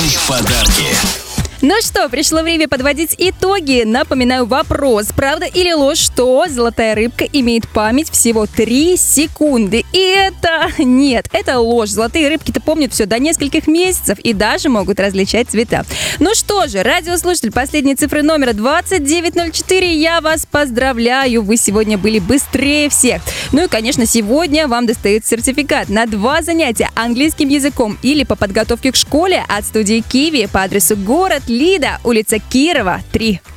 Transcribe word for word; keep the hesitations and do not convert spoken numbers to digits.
подарки. Ну что, пришло время подводить итоги. Напоминаю вопрос: правда или ложь, что золотая рыбка имеет память всего три секунды? И это нет, это ложь. Золотые рыбки-то помнят все до нескольких месяцев и даже могут различать цвета. Ну что же, радиослушатель последней цифры номера двадцать девять ноль четыре, я вас поздравляю. Вы сегодня были быстрее всех. Ну и, конечно, сегодня вам достается сертификат на два занятия английским языком или по подготовке к школе от студии Киви по адресу город Лида, улица Кирова, три.